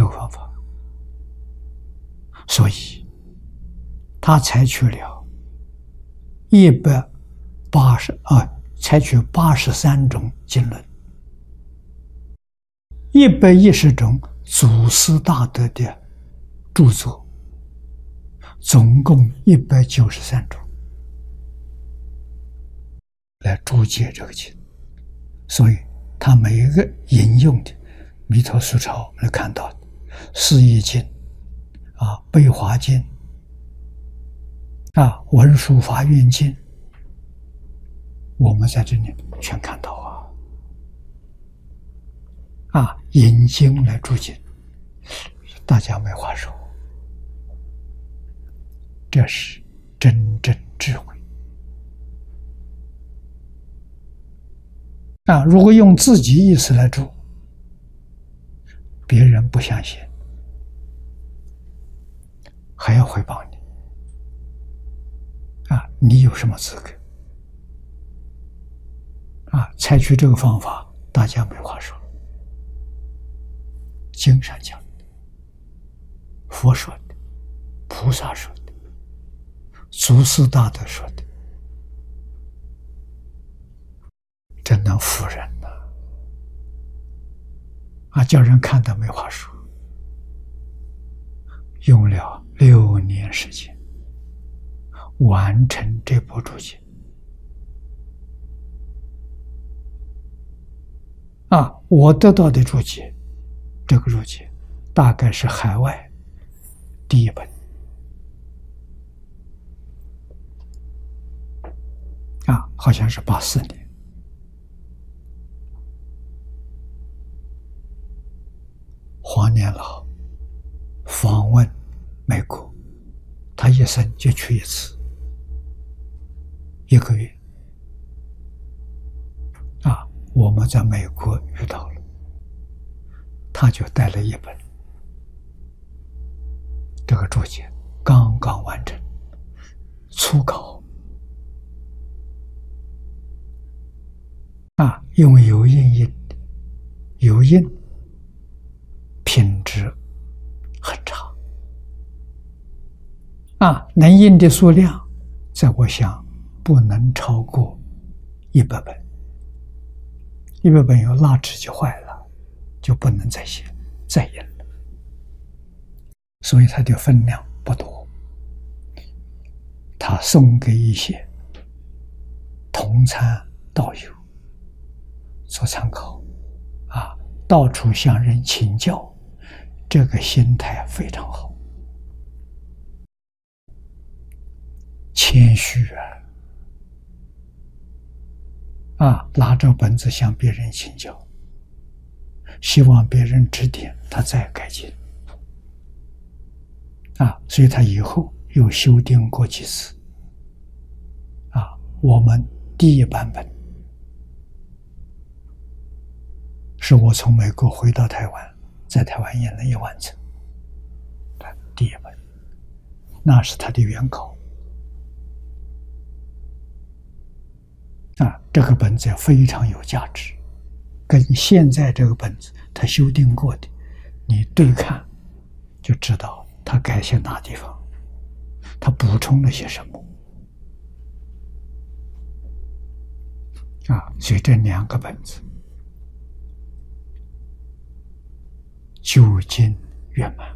这个方法，所以他采取了采取83种经论，110种祖师大德的著作，总共193种来注解这个经。所以他每一个引用的弥陀疏钞，我们看到的释义经悲华经文殊法愿经，我们在这里全看到引经来注解，大家没话说，这是真正智慧如果用自己意思来注，别人不相信，还要回报你你有什么资格采取这个方法，大家没话说。经上讲的，佛说的，菩萨说的，祖师大德说的，真能服人叫人看得没话说。用了6年时间完成这部注解我得到的注解，这个注解大概是海外第一本好像是84年。黄年老访问美国，他一生就去一次，1个月我们在美国遇到了，他就带了一本这个注解，刚刚完成初稿用油印印的，油印品质很差能印的数量，在我想不能超过100本，100本有蜡纸就坏了，就不能再写再印了，所以它的分量不多。他送给一些同参道友做参考到处向人请教，这个心态非常好，谦虚拿着本子向别人请教，希望别人指点他再改进所以他以后又修订过几次我们第一版本是我从美国回到台湾，在台湾印了1万册，第一本，那是他的原稿这个本子非常有价值，跟现在这个本子他修订过的，你对看就知道他改写哪地方，他补充了些什么所以这2个本子究竟圆满。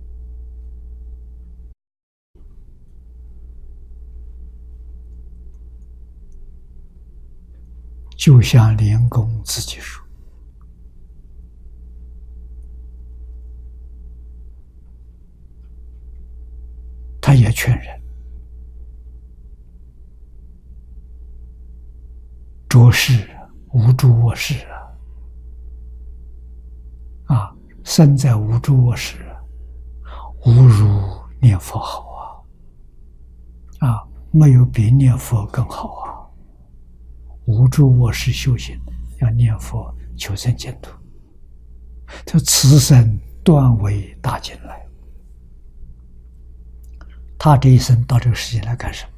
就像莲公自己说，他也劝人着世无诸恶事身在无诸恶事无如念佛好没有比念佛更好无诸恶事修行，要念佛求生净土，这此生断为大进来。他这一生到这个世界来干什么？